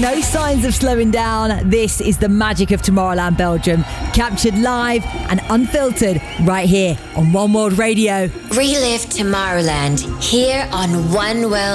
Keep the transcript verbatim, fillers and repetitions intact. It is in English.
no signs of slowing down. This is the magic of Tomorrowland Belgium, captured live and unfiltered right here on One World Radio. Relive Tomorrowland here on One World